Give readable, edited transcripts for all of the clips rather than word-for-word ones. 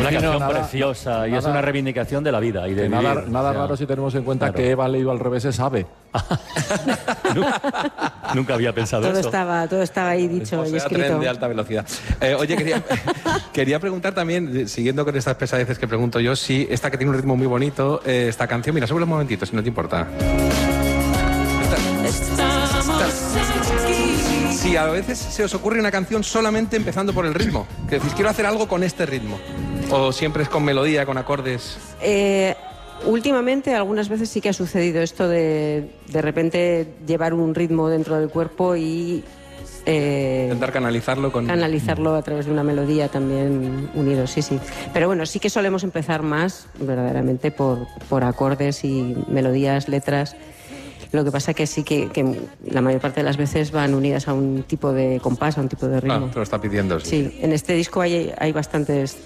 Una canción preciosa y es una reivindicación de la vida y de vivir. Nada raro si tenemos en cuenta que Eva leído al revés es ave. Nunca había pensado eso. Todo estaba ahí dicho y escrito. Tren de alta velocidad. Oye, quería preguntar también, siguiendo con estas pesadeces que pregunto yo, si esta que tiene un ritmo muy bonito, esta canción, mira, súbele un momentito, si no te importa. Si a veces se os ocurre una canción solamente empezando por el ritmo, que decís, quiero hacer algo con este ritmo, o siempre es con melodía, con acordes. Últimamente, algunas veces sí que ha sucedido esto de repente llevar un ritmo dentro del cuerpo y intentar canalizarlo a través de una melodía también unido, sí. Pero bueno, sí que solemos empezar más verdaderamente por acordes y melodías, letras. Lo que pasa que sí que la mayor parte de las veces van unidas a un tipo de compás, a un tipo de ritmo. Te lo está pidiendo. Sí, en este disco hay bastantes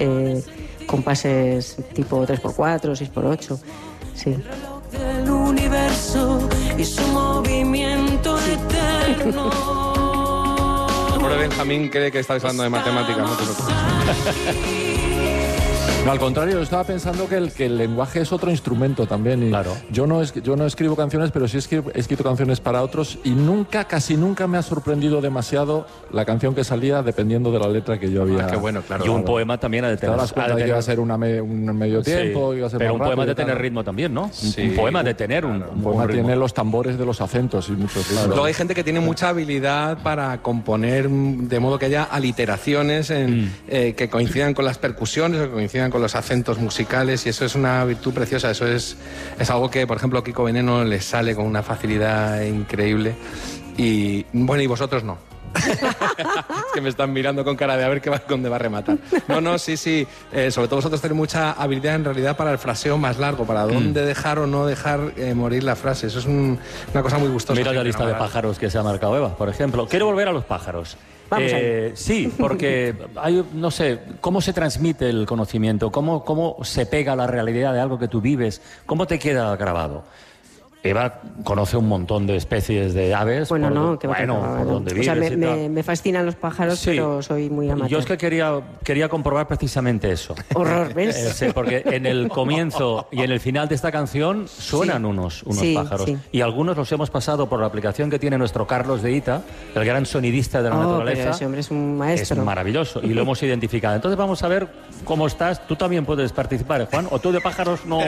compases tipo 3x4, 6x8. Sí. Del universo y su movimiento eterno. Ahora Benjamín cree que estáis hablando de matemáticas, no te preocupes. No, al contrario, yo estaba pensando que el lenguaje es otro instrumento también. Y claro. Yo no escribo canciones, pero sí he escrito canciones para otros y casi nunca me ha sorprendido demasiado la canción que salía dependiendo de la letra que yo había. Qué bueno, claro. Y un poema también ha de tener. Te das cuenta que iba a ser un medio tiempo, iba a ser pero más un poema rápido, de tener ritmo también, ¿no? Sí. Un poema de tener un poema ritmo. tiene los tambores de los acentos y muchos, claro. Luego hay gente que tiene mucha habilidad para componer de modo que haya aliteraciones que coincidan con las percusiones o que coincidan con los acentos musicales, y eso es una virtud preciosa. Eso es algo que, por ejemplo, a Kiko Veneno le sale con una facilidad increíble. Y bueno, y vosotros no. Es que me están mirando con cara de a ver dónde va a rematar. No, sí. Sobre todo vosotros tenéis mucha habilidad en realidad para el fraseo más largo, para dónde dejar o no dejar morir la frase. Eso es una cosa muy gustosa. Mira la lista de pájaros que se ha marcado Eva, por ejemplo. Quiero volver a los pájaros. Sí, porque no sé, ¿cómo se transmite el conocimiento? ¿Cómo se pega a la realidad de algo que tú vives? ¿Cómo te queda grabado? Eva conoce un montón de especies de aves. Por donde vives. O sea, me fascinan los pájaros, sí, pero soy muy amateur. Yo es que quería comprobar precisamente eso. Horror, ¿ves? Sí, porque en el comienzo y en el final de esta canción suenan unos pájaros. Sí. Y algunos los hemos pasado por la aplicación que tiene nuestro Carlos de Ita, el gran sonidista de la naturaleza. Pero ese hombre es un maestro. Es maravilloso y lo hemos identificado. Entonces vamos a ver cómo estás. Tú también puedes participar, Juan. O tú de pájaros no...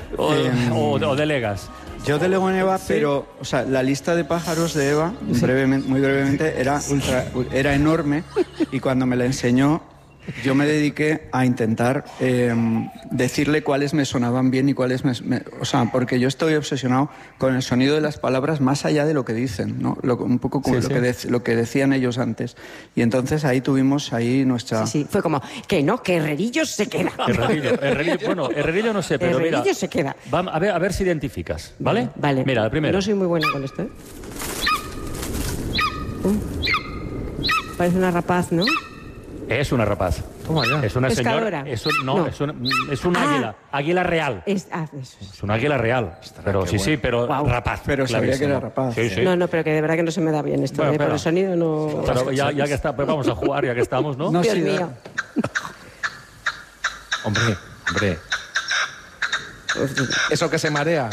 o delegas. Yo delego en Eva, pero o sea, la lista de pájaros de Eva, muy brevemente, era enorme, y cuando me la enseñó, yo me dediqué a intentar decirle cuáles me sonaban bien y cuáles o sea, porque yo estoy obsesionado con el sonido de las palabras más allá de lo que dicen, ¿no? Un poco como lo que decían ellos antes. Y entonces ahí tuvimos nuestra... Sí, fue como, que Herrerillo se queda. Herrerillo no sé, pero Herrerillo mira... se queda. A ver si identificas, ¿vale? Vale. Mira, la primera. No soy muy buena con esto, ¿eh? Parece una rapaz, ¿no? Es una rapaz. Toma ya. Es una pescadora. señora. Es un águila. Águila real. Eso es un águila real. Pero pero rapaz. Pero sabía que era rapaz. Sí. No, pero que de verdad que no se me da bien esto. Por el sonido no... Pero ya que está, pues vamos a jugar, ya que estamos, ¿no? Dios mío. Hombre. Eso que se marea.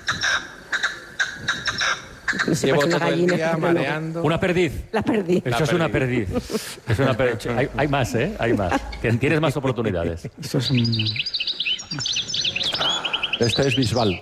No sé, Llevo una todo gallina, el día mareando. Una perdiz. La perdiz. Eso es una perdiz. Es una perdiz. Hay más, ¿eh? Hay más. Tienes más oportunidades. Esto es Este es Bisbal.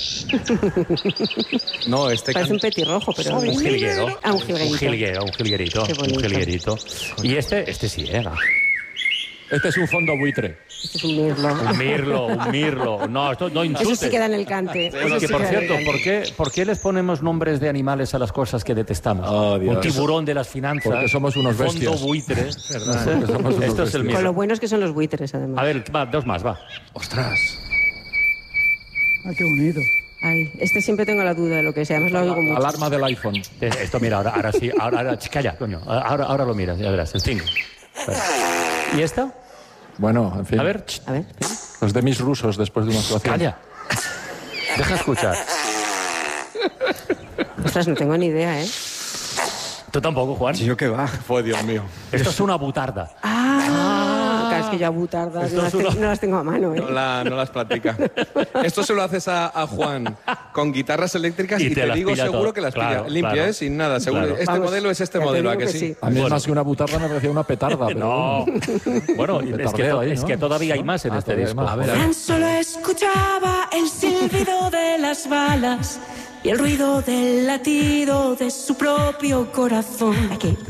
No, parece un petirrojo, pero... Un jilguero. Un jilguerito. Un jilguerito. Qué bonito. Un jilguerito. Y este sí era. Este es un fondo buitre. Este es un mirlo. Un mirlo. No, esto no insultes. Eso sí queda en el cante. Bueno, que por cierto, ¿por qué les ponemos nombres de animales a las cosas que detestamos? Oh, Dios. Un tiburón de las finanzas. Porque somos unos bestias. Fondo buitre. ¿Verdad? Esto es el mirlo. Con lo buenos que son los buitres, además. A ver, dos más, va. Ostras. qué bonito. Ay, siempre tengo la duda de lo que sea, además lo oigo mucho. Alarma del iPhone. Esto, mira, ahora sí. Ahora, calla, coño. Ahora lo miras, ya verás. El 5. ¿Y esta? Bueno, en fin. A ver. Los demis rusos después de una actuación. Calla. Deja escuchar. Ostras, no tengo ni idea, ¿eh? ¿Tú tampoco, Juan? ¿Yo qué va? Fue Dios mío. Esto es una butarda. Claro, es que yo a butardas Esto no las tengo a mano, ¿eh? No las practica. Esto se lo haces a Juan con guitarras eléctricas y te digo seguro todo. que las Claro, pilla. Limpia, claro. sin nada, seguro. Claro. Este modelo es este modelo, ¿a que sí? A mí más que una butarda me parecía una petarda. Pero No. Bueno, es que todavía hay más en este todavía hay disco. más. A ver. Tan solo escuchaba el silbido de las balas y el ruido del latido de su propio corazón.